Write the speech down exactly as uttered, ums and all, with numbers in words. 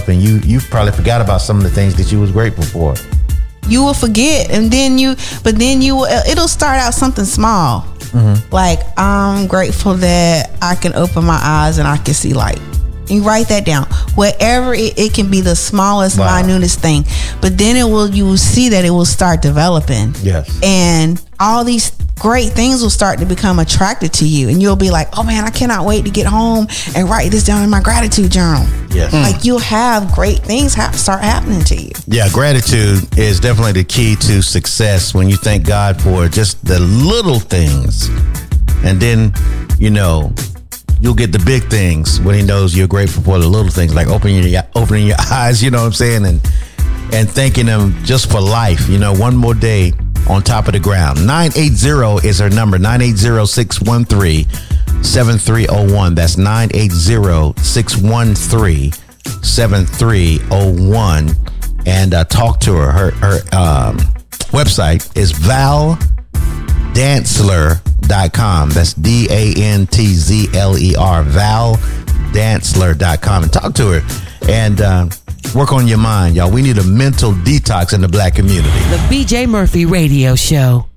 up, and you you probably forgot about some of the things that you was grateful for. You will forget, and then you, but then you, it'll start out something small. Mm-hmm. Like, I'm grateful that I can open my eyes and I can see light. You write that down. Whatever it, it can be, the smallest, wow. minutest thing. But then it will, you will see that it will start developing. Yes. And all these great things will start to become attracted to you, and you'll be like, oh man, I cannot wait to get home and write this down in my gratitude journal. Yes. Mm. Like, you'll have great things ha- start happening to you. Yeah, gratitude is definitely the key to success when you thank God for just the little things. And then, you know, you'll get the big things when he knows you're grateful for the little things, like opening your opening your eyes, you know what I'm saying, and and thanking him just for life. You know, one more day on top of the ground. nine eight zero is her number, nine eight zero, six one three, seven three zero one. That's nine eight zero, six one three, seven three zero one. And uh, talk to her. Her, her um, website is val dantzler dot com. That's D A N T Z L E R, val dantzler dot com. And talk to her and uh, work on your mind, y'all. We need a mental detox in the black community. The B J Murphy Radio Show.